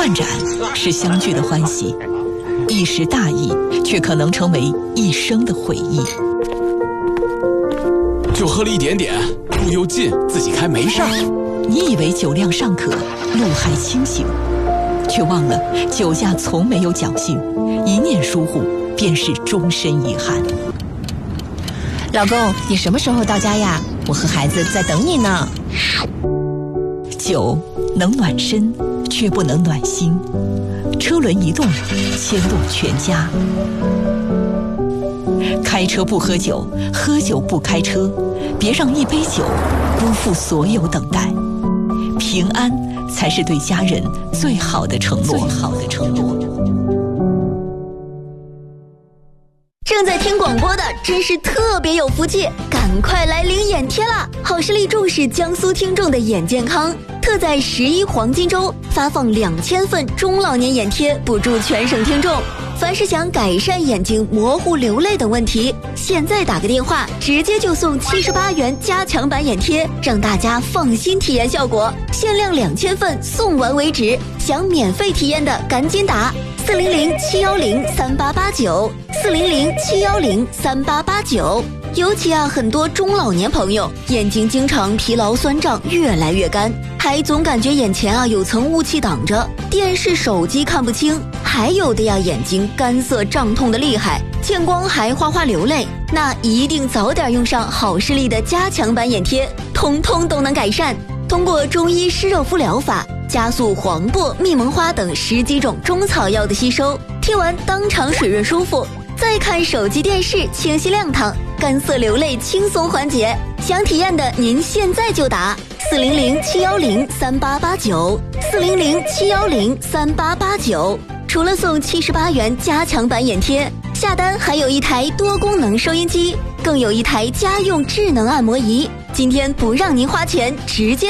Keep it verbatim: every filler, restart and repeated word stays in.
换盏是相聚的欢喜，一时大意却可能成为一生的回忆。 就喝了一点点，路又近，自己开没事儿。 你以为酒量尚可，路还清醒，却忘了酒驾从没有侥幸，一念疏忽便是终身遗憾。 老公，你什么时候到家呀？我和孩子在等你呢。 酒能暖身，却不能暖心。车轮一动，牵动全家。开车不喝酒，喝酒不开车，别让一杯酒辜负所有等待。平安才是对家人最好的承诺。最好的承诺。 正在听广播的真是特别有福气，赶快来领眼贴啦！好视力重视江苏听众的眼健康，特在十一黄金周发放两千份中老年眼贴，补助全省听众。凡是想改善眼睛模糊、流泪等问题，现在打个电话，直接就送七十八元加强版眼贴，让大家放心体验效果。限量两千份，送完为止。想免费体验的赶紧打四零零七幺零三八八九四零零七幺零三八八九。尤其啊，很多中老年朋友眼睛经常疲劳酸胀，越来越干，还总感觉眼前啊有层雾气挡着，电视手机看不清，还有的呀眼睛干涩胀痛的厉害，见光还哗哗流泪，那一定早点用上好视力的加强版眼贴，通通都能改善。通过中医湿热敷疗法，加速黄柏、蜜蒙花等十几种中草药的吸收，贴完当场水润舒服，再看手机电视清晰亮堂，干涩流泪轻松缓解。想体验的您现在就打四零零七幺零三八八九四零零七幺零三八八九。除了送七十八元加强版眼贴，下单还有一台多功能收音机，更有一台家用智能按摩仪。今天不让您花钱，直接